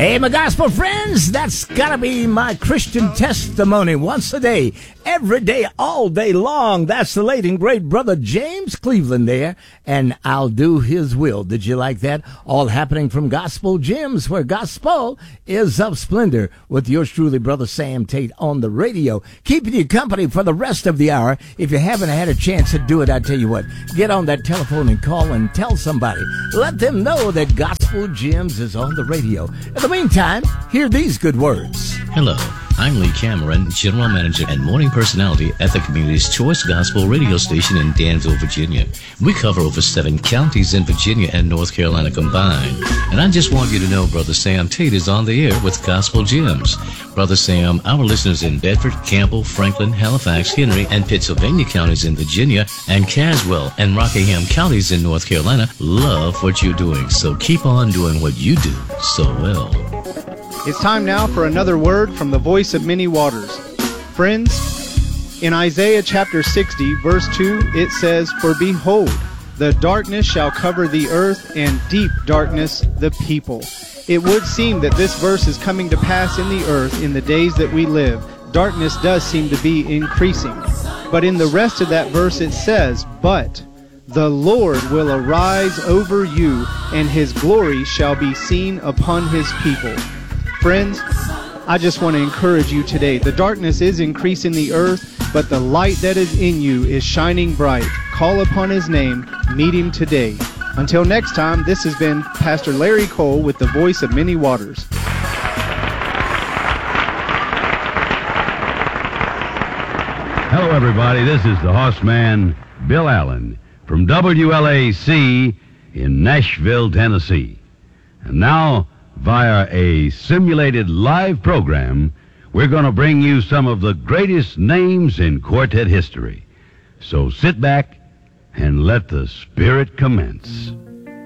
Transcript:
Hey, my gospel friends, that's gotta be my Christian testimony once a day, every day, all day long. That's the late and great brother James Cleveland there, and I'll do his will. Did you like that? All happening from Gospel Gems, where gospel is of splendor, with yours truly, brother Sam Tate, on the radio, keeping you company for the rest of the hour. If you haven't had a chance to do it, I tell you what, get on that telephone and call and tell somebody. Let them know that Gospel Gems is on the radio. In the meantime, hear these good words. Hello, I'm Lee Cameron, General Manager and Morning Personality at the Community's Choice Gospel Radio Station in Danville, Virginia. We cover over 7 counties in Virginia and North Carolina combined. And I just want you to know Brother Sam Tate is on the air with Gospel Gems. Brother Sam, our listeners in Bedford, Campbell, Franklin, Halifax, Henry, and Pittsylvania counties in Virginia, and Caswell and Rockingham counties in North Carolina love what you're doing. So keep on doing what you do so well. It's time now for another word from the voice of many waters. Friends, in Isaiah chapter 60, verse 2, it says, "For behold, the darkness shall cover the earth, and deep darkness the people." It would seem that this verse is coming to pass in the earth in the days that we live. Darkness does seem to be increasing. But in the rest of that verse it says, "But the Lord will arise over you, and his glory shall be seen upon his people." Friends, I just want to encourage you today. The darkness is increasing the earth, but the light that is in you is shining bright. Call upon his name. Meet him today. Until next time, this has been Pastor Larry Cole with the voice of many waters. Hello, everybody. This is the Horseman, Bill Allen, from WLAC in Nashville, Tennessee. And now, via a simulated live program, we're going to bring you some of the greatest names in quartet history. So sit back and let the spirit commence.